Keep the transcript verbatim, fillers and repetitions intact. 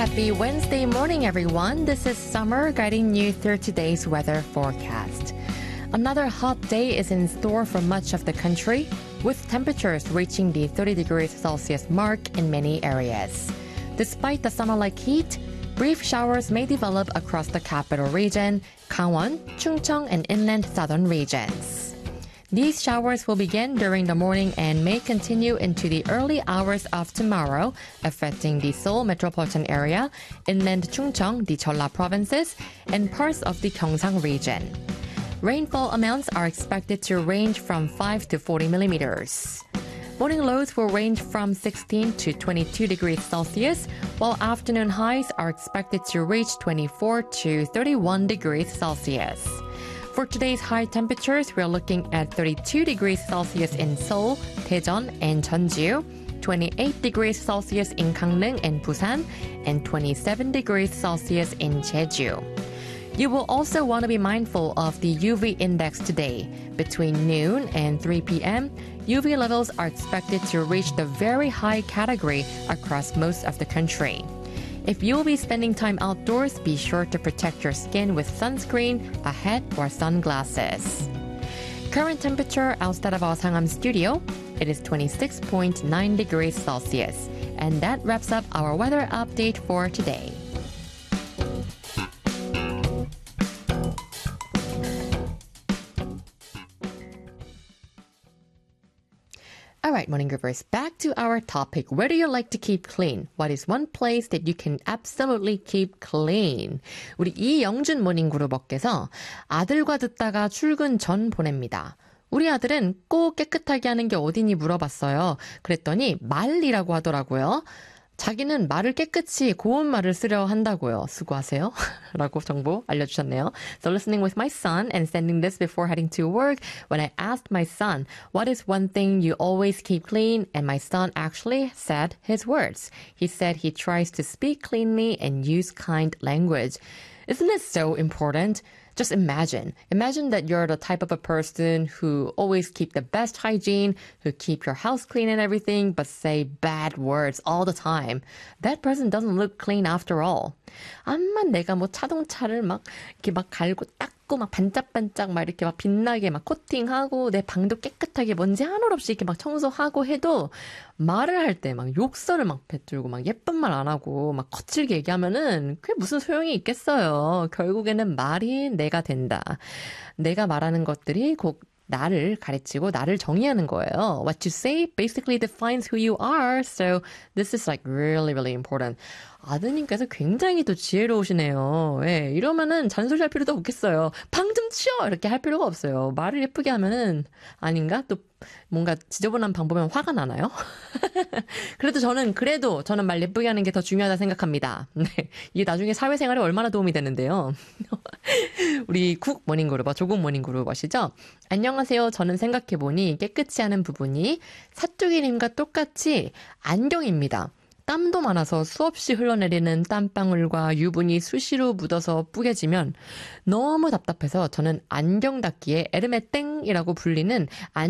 Happy Wednesday morning, everyone. This is Summer guiding you through today's weather forecast. Another hot day is in store for much of the country, with temperatures reaching the thirty degrees Celsius mark in many areas. Despite the summer-like heat, brief showers may develop across the capital region, Gangwon, Chungcheong, and inland southern regions. These showers will begin during the morning and may continue into the early hours of tomorrow, affecting the Seoul metropolitan area, inland Chungcheong, the Jeolla provinces, and parts of the Gyeongsang region. Rainfall amounts are expected to range from five to forty millimeters. Morning lows will range from sixteen to twenty-two degrees Celsius, while afternoon highs are expected to reach twenty-four to thirty-one degrees Celsius. For today's high temperatures, we're looking at thirty-two degrees Celsius in Seoul, Daejeon, and Jeonju, twenty-eight degrees Celsius in Gangneung and Busan, and twenty-seven degrees Celsius in Jeju. You will also want to be mindful of the U V index today. Between noon and three p.m., U V levels are expected to reach the very high category across most of the country. If you'll be spending time outdoors, be sure to protect your skin with sunscreen, a hat, or sunglasses. Current temperature outside of our Sangam studio, it is twenty-six point nine degrees Celsius. And that wraps up our weather update for today. All right, morning groovers, back to our topic. Where do you like to keep clean? What is one place that you can absolutely keep clean? 우리 이영준 모닝 그루버께서 아들과 듣다가 출근 전 보냅니다. 우리 아들은 꼭 깨끗하게 하는 게 어디니 물어봤어요. 그랬더니 말이라고 하더라고요. 자기는 말을 깨끗이 고운 말을 쓰려 한다고요. 수고하세요. 라고 정보 알려주셨네요. So listening with my son and sending this before heading to work, when I asked my son, what is one thing you always keep clean? And my son actually said his words. He said he tries to speak cleanly and use kind language. Isn't it so important? Just imagine. Imagine that you're the type of a person who always keep the best hygiene, who keep your house clean and everything, but say bad words all the time. That person doesn't look clean after all. 암만 내가 뭐 자동차를 막 이렇게 막 갈고 닦고 막 반짝반짝 막 이렇게 막 빛나게 막 코팅하고 내 방도 깨끗하게 먼지 하나 없이 이렇게 막 청소하고 해도 말을 할 때 막 욕설을 막 뱉들고 막 예쁜 말 안 하고 막 거칠게 얘기하면은 그게 무슨 소용이 있겠어요. 결국에는 말이 내가 된다. 내가 말하는 것들이 곧 나를 가르치고 나를 정의하는 거예요. What you say basically defines who you are. So this is like really, really important. 아드님께서 굉장히 또 지혜로우시네요. 예, 이러면은 잔소리할 필요도 없겠어요. 방 좀 치워! 이렇게 할 필요가 없어요. 말을 예쁘게 하면은 아닌가? 또 뭔가 지저분한 방 보면 화가 나나요? 그래도 저는 그래도 저는 말 예쁘게 하는 게 더 중요하다 생각합니다. 네, 이게 나중에 사회생활에 얼마나 도움이 되는데요. 우리 국 모닝그룹, 조국 모닝그룹이시죠? 안녕하세요. 저는 생각해보니 깨끗이 하는 부분이 사투기님과 똑같이 안경입니다. 땀도 많아서 수없이 흘러내리는 땀방울과 유분이 수시로 묻어서 뿌개지면 너무 답답해서 저는 안경 닦기에 에르메땡이라고 불리는